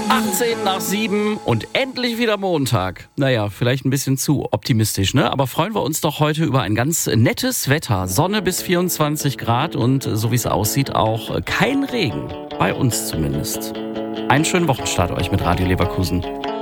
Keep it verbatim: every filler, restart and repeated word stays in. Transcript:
achtzehn nach sieben und endlich wieder Montag. Naja, vielleicht ein bisschen zu optimistisch, ne? Aber freuen wir uns doch heute über ein ganz nettes Wetter. Sonne bis vierundzwanzig Grad und so wie es aussieht auch kein Regen. Bei uns zumindest. Einen schönen Wochenstart euch mit Radio Leverkusen.